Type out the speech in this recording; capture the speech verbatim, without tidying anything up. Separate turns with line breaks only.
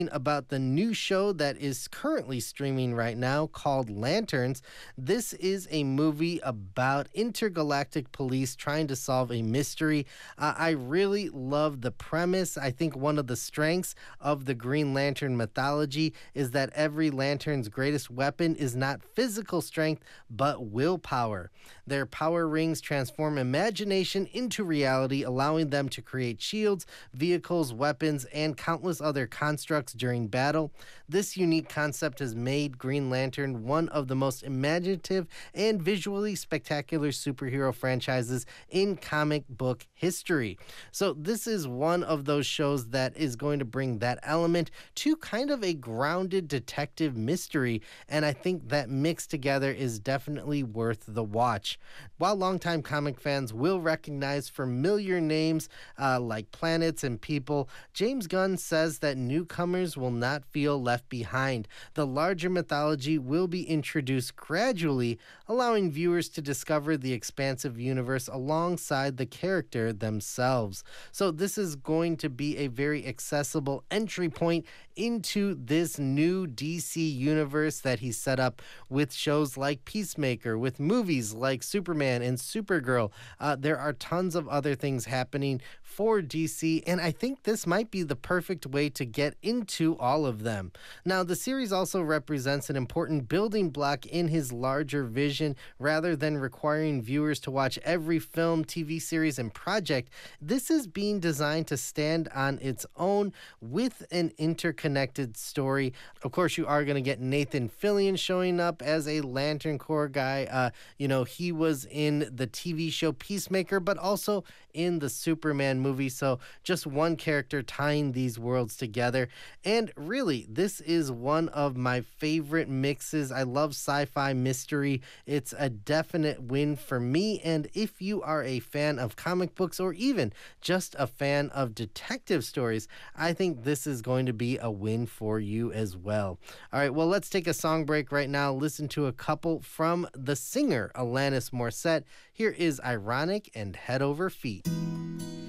about the new show that is currently streaming right now called Lanterns. This is a movie about intergalactic police trying to solve a mystery. Uh, I really love the premise. I think one of the strengths of the Green Lantern mythology is that every lantern's greatest weapon is not physical strength, but willpower. Their power rings transform imagination into reality, allowing them to create shields, vehicles, weapons, and countless other constructs during battle. This unique concept has made Green Lantern one of the most imaginative and visually spectacular superhero franchises in comic book history. So this is one of those shows that is going to bring that element to kind of a grounded detective mystery, and I think that mixed together is definitely worth the watch. While longtime comic fans will recognize familiar names uh, like planets and people, James Gunn says that newcomers will not feel left behind. The larger mythology will be introduced gradually, allowing viewers to discover the expansive universe alongside the character themselves. So this is going to be a very accessible entry point into this new D C universe that he set up with shows like Peacemaker, with movies like Superman and Supergirl. Uh, there are tons of other things happening for D C, and I think this might be the perfect way to get into all of them. Now, the series also represents an important building block in his larger vision. Rather than requiring viewers to watch every film, T V series, and project, this is being designed to stand on its own with an interconnected story. Of course, you are going to get Nathan Fillion showing up as a Lantern Corps guy. Uh, you know, he was in the T V show Peacemaker, but also in the Superman movie. So just one character tying these worlds together. And really, this is one of my favorite mixes. I love sci-fi mystery. It's a definite win for me. And if you are a fan of comic books or even just a fan of detective stories, I think this is going to be a win for you as well. All right, well, let's take a song break right now. Listen to a couple from the singer Alanis Morissette. Here is Ironic and Head Over Feet.